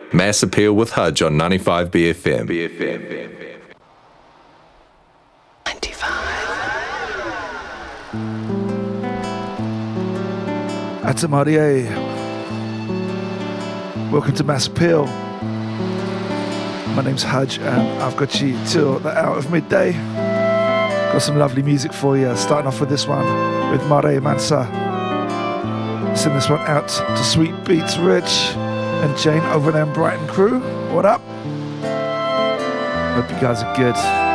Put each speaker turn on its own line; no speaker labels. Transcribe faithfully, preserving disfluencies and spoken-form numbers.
Mass Appeal with Hudge on ninety-five B F M. B F M.
Atamarie. Welcome to Mass Appeal. My name's Hudge and I've got you till the hour of midday. Got some lovely music for you. Starting off with this one with Mare Mansa. Send this one out to Sweet Beats Rich and Jane over there in Brighton crew. What up? Hope you guys are good.